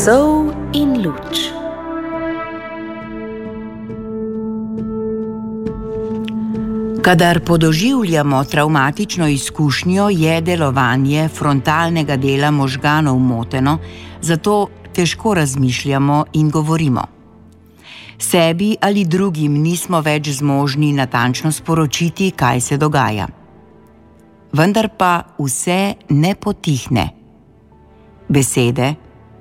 Sol in luč. Kadar podoživljamo travmatično izkušnjo, je delovanje frontalnega dela možganov moteno, zato težko razmišljamo in govorimo. Sebi ali drugim nismo več zmožni natančno sporočiti, kaj se dogaja. Vendar pa vse ne potihne. Besede,